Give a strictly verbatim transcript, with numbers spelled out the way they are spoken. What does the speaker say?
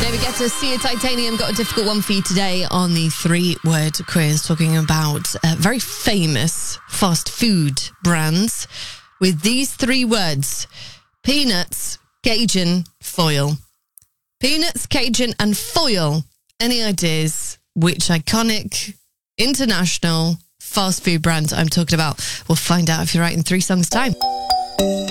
David Guetta, Sia Titanium, got a difficult one for you today on the three-word quiz, talking about uh, very famous fast food brands with these three words: peanuts, Cajun, foil. Peanuts, Cajun, and foil. Any ideas which iconic international fast food brand I'm talking about? We'll find out if you're right in three songs' time.